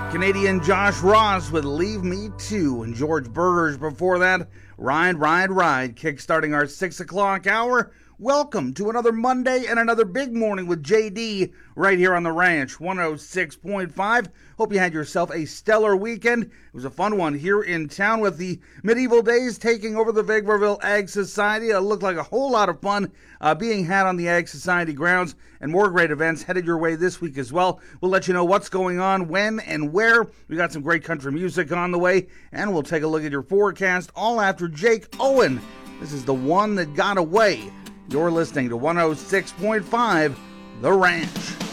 Canadian Josh Ross with Leave Me Too, and George Burgers before that, Ride, Ride, Ride, kickstarting our 6 o'clock hour. Welcome to another Monday and another big morning with JD right here on the Ranch 106.5. Hope you had yourself a stellar weekend. It was a fun one here in town with the Medieval Days taking over the Vegreville Ag Society. It looked like a whole lot of fun being had on the Ag Society grounds, and more great events headed your way this week as well. We'll let you know what's going on, when, and where. We got some great country music on the way, and we'll take a look at your forecast all after Jake Owen. This is The One That Got Away. You're listening to 106.5 The Ranch.